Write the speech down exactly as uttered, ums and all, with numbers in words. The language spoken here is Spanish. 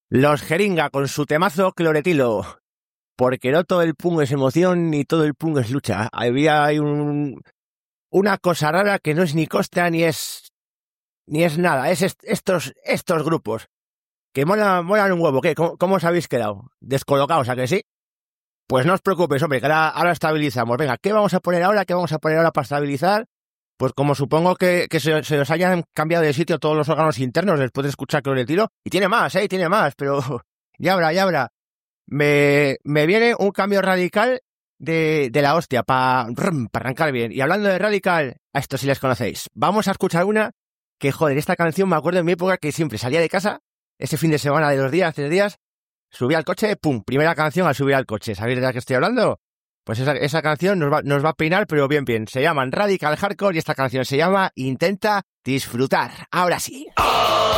Los Jeringa con su temazo Cloretilo. Porque no todo el punk es emoción ni todo el punk es lucha. Había hay un, una cosa rara que no es ni costa ni es ni es nada. Es est- estos estos grupos que molan, molan un huevo. ¿Qué? ¿Cómo, cómo os habéis quedado? ¿Descolocados, a que sí? Pues no os preocupéis, hombre, que ahora, ahora estabilizamos. Venga, ¿qué vamos a poner ahora? ¿Qué vamos a poner ahora para estabilizar? Pues como supongo que, que se, se os hayan cambiado de sitio todos los órganos internos después de escuchar Cloretilo. Y tiene más, ¿eh? Tiene más, pero ya habrá, ya habrá. Me, me viene un cambio radical de, de la hostia para pa arrancar bien. Y hablando de radical, a esto sí les conocéis. Vamos a escuchar una que, joder, esta canción me acuerdo en mi época que siempre salía de casa, ese fin de semana de dos días, tres días, subía al coche, pum, primera canción al subir al coche. ¿Sabéis de la que estoy hablando? Pues esa, esa canción nos va, nos va a peinar, pero bien, bien. Se llaman Radical Hardcore y esta canción se llama Intenta Disfrutar. Ahora sí.